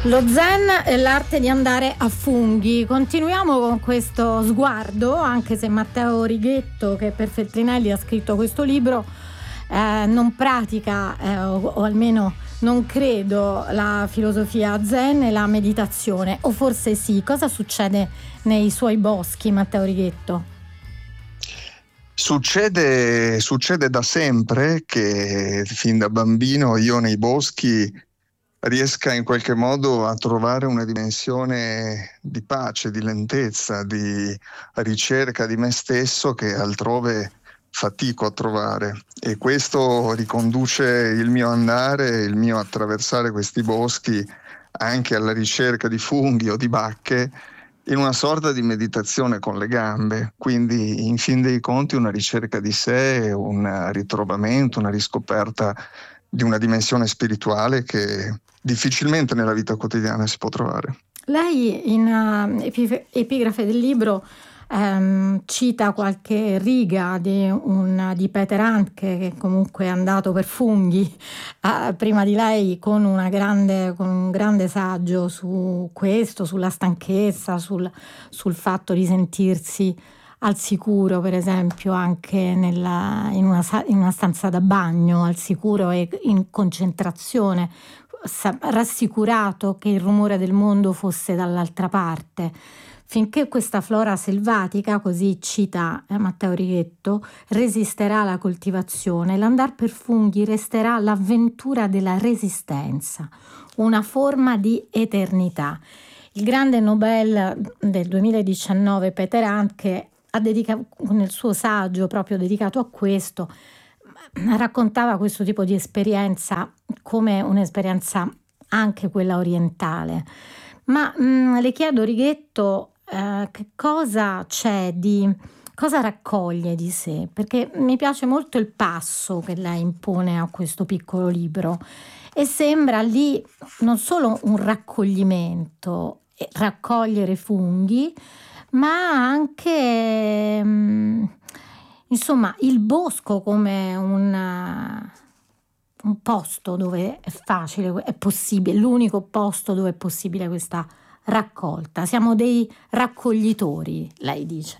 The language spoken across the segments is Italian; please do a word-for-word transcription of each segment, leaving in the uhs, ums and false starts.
Lo zen è l'arte di andare a funghi. Continuiamo con questo sguardo, anche se Matteo Righetto, che per Feltrinelli ha scritto questo libro, eh, non pratica, eh, o, o almeno non credo, la filosofia zen e la meditazione. O forse sì. Cosa succede nei suoi boschi, Matteo Righetto? Succede, succede da sempre che fin da bambino io nei boschi riesca in qualche modo a trovare una dimensione di pace, di lentezza, di ricerca di me stesso che altrove fatico a trovare. E questo riconduce il mio andare, il mio attraversare questi boschi anche alla ricerca di funghi o di bacche, in una sorta di meditazione con le gambe, quindi in fin dei conti una ricerca di sé, un ritrovamento, una riscoperta di una dimensione spirituale che difficilmente nella vita quotidiana si può trovare. Lei in uh, epi- epigrafe del libro ehm, cita qualche riga di, un, di Peter Handke, che comunque è andato per funghi uh, prima di lei con, una grande, con un grande saggio su questo, sulla stanchezza, sul, sul fatto di sentirsi al sicuro, per esempio, anche nella, in, una, in una stanza da bagno, al sicuro e in concentrazione, rassicurato che il rumore del mondo fosse dall'altra parte, finché questa flora selvatica, così cita eh, Matteo Righetto, resisterà alla coltivazione, l'andar per funghi resterà l'avventura della resistenza, una forma di eternità. Il grande Nobel del duemiladiciannove Peter Handke ha dedicato, nel suo saggio proprio dedicato a questo, raccontava questo tipo di esperienza come un'esperienza anche quella orientale. Ma mh, le chiedo, Righetto, eh, che cosa c'è di, cosa raccoglie di sé? Perché mi piace molto il passo che lei impone a questo piccolo libro e sembra lì non solo un raccoglimento, raccogliere funghi, ma anche mh, insomma il bosco come un, un posto dove è facile, è possibile, l'unico posto dove è possibile questa raccolta. Siamo dei raccoglitori, lei dice.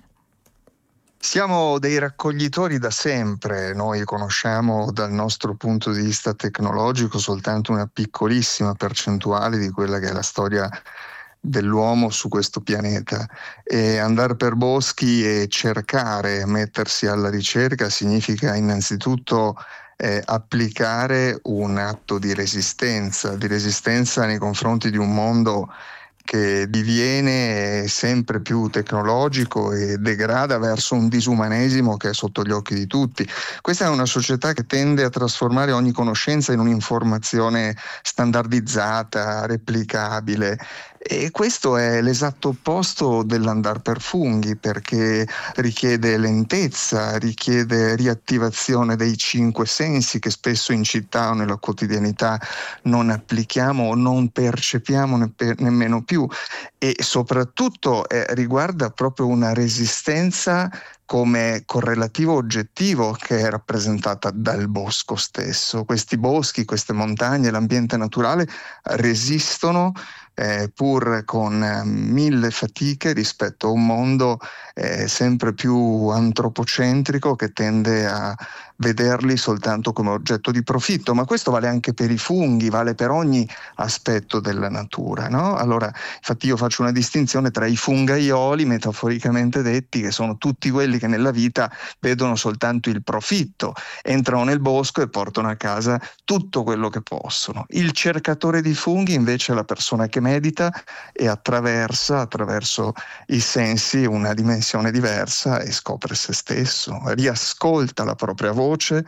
Siamo dei raccoglitori da sempre, noi conosciamo dal nostro punto di vista tecnologico soltanto una piccolissima percentuale di quella che è la storia dell'uomo su questo pianeta, e andare per boschi e cercare, mettersi alla ricerca significa innanzitutto eh, applicare un atto di resistenza, di resistenza nei confronti di un mondo che diviene sempre più tecnologico e degrada verso un disumanesimo che è sotto gli occhi di tutti. Questa è una società che tende a trasformare ogni conoscenza in un'informazione standardizzata, replicabile, e questo è l'esatto opposto dell'andar per funghi, perché richiede lentezza, richiede riattivazione dei cinque sensi che spesso in città o nella quotidianità non applichiamo o non percepiamo ne- nemmeno più, e soprattutto eh, riguarda proprio una resistenza come correlativo oggettivo che è rappresentata dal bosco stesso. Questi boschi, queste montagne, l'ambiente naturale resistono eh, pur con eh, mille fatiche rispetto a un mondo eh, sempre più antropocentrico che tende a vederli soltanto come oggetto di profitto, ma questo vale anche per i funghi, vale per ogni aspetto della natura, no? Allora, infatti io faccio una distinzione tra i fungaioli, metaforicamente detti, che sono tutti quelli che nella vita vedono soltanto il profitto, entrano nel bosco e portano a casa tutto quello che possono. Il cercatore di funghi invece è la persona che medita e attraversa, attraverso i sensi, una dimensione diversa e scopre se stesso, riascolta la propria voce,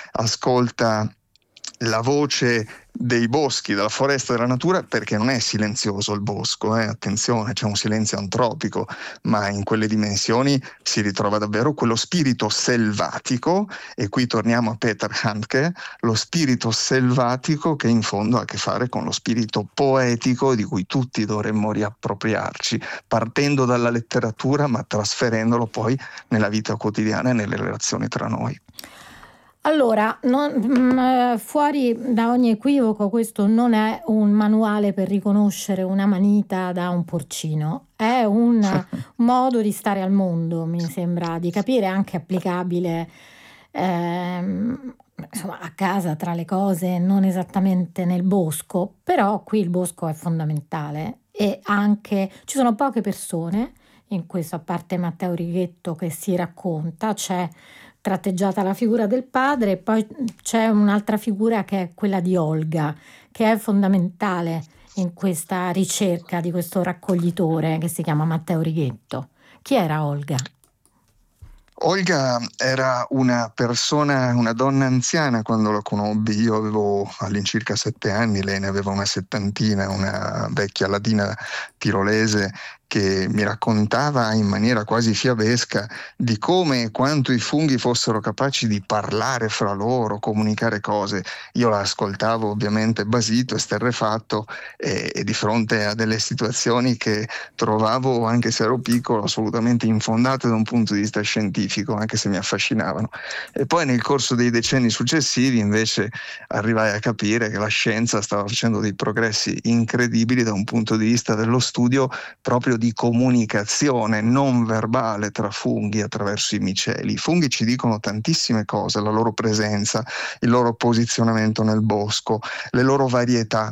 ascolta la voce dei boschi, della foresta, della natura, perché non è silenzioso il bosco, eh? Attenzione, c'è un silenzio antropico, ma in quelle dimensioni si ritrova davvero quello spirito selvatico, e qui torniamo a Peter Handke, lo spirito selvatico che in fondo ha a che fare con lo spirito poetico di cui tutti dovremmo riappropriarci, partendo dalla letteratura ma trasferendolo poi nella vita quotidiana e nelle relazioni tra noi. Allora, non- mm, fuori da ogni equivoco, questo non è un manuale per riconoscere una manita da un porcino, è un modo di stare al mondo, mi sembra di capire, anche applicabile ehm, insomma, a casa tra le cose, non esattamente nel bosco, però qui il bosco è fondamentale e anche ci sono poche persone in questo, a parte Matteo Righetto che si racconta, c'è tratteggiata la figura del padre e poi c'è un'altra figura che è quella di Olga, che è fondamentale in questa ricerca di questo raccoglitore che si chiama Matteo Righetto. Chi era Olga? Olga era una persona, una donna anziana quando la conobbi. Io avevo all'incirca sette anni, lei ne aveva una settantina, una vecchia ladina tirolese che mi raccontava in maniera quasi fiabesca di come e quanto i funghi fossero capaci di parlare fra loro, comunicare cose. Io la ascoltavo ovviamente basito, esterrefatto e, e di fronte a delle situazioni che trovavo, anche se ero piccolo, assolutamente infondate da un punto di vista scientifico, anche se mi affascinavano. E poi nel corso dei decenni successivi invece arrivai a capire che la scienza stava facendo dei progressi incredibili da un punto di vista dello studio proprio di comunicazione non verbale tra funghi attraverso i miceli. I funghi ci dicono tantissime cose, la loro presenza, il loro posizionamento nel bosco, le loro varietà.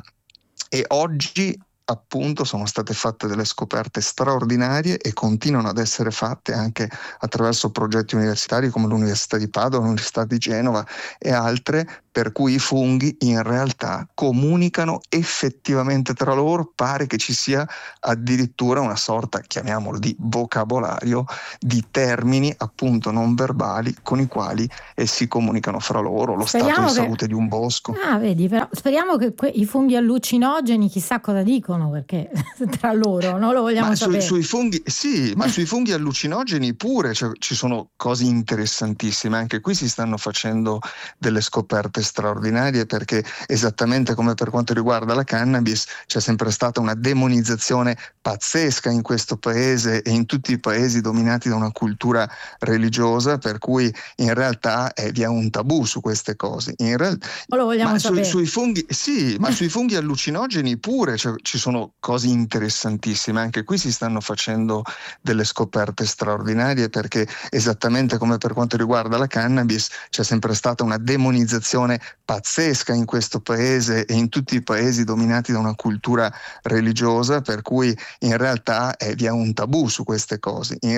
E oggi appunto sono state fatte delle scoperte straordinarie e continuano ad essere fatte anche attraverso progetti universitari come l'Università di Padova, l'Università di Genova e altre, per cui i funghi in realtà comunicano effettivamente tra loro. Pare che ci sia addirittura una sorta, chiamiamolo, di vocabolario di termini appunto non verbali con i quali essi comunicano fra loro, lo stato Speriamo di che... salute di un bosco. Ah, vedi, però speriamo che que- i funghi allucinogeni chissà cosa dicono, perché tra loro non lo vogliamo Ma sui, sapere. sui funghi, sì, ma sui funghi allucinogeni pure cioè, ci sono cose interessantissime. Anche qui si stanno facendo delle scoperte straordinarie, perché esattamente come per quanto riguarda la cannabis c'è sempre stata una demonizzazione pazzesca in questo paese e in tutti i paesi dominati da una cultura religiosa, per cui in realtà eh, vi è un tabù su queste cose. In real- Non lo vogliamo ma sui, sapere. sui funghi, sì, ma sui funghi allucinogeni pure cioè, ci sono cose interessantissime. Anche qui si stanno facendo delle scoperte straordinarie, perché esattamente come per quanto riguarda la cannabis c'è sempre stata una demonizzazione pazzesca in questo paese e in tutti i paesi dominati da una cultura religiosa, per cui in realtà eh, vi è un tabù su queste cose. In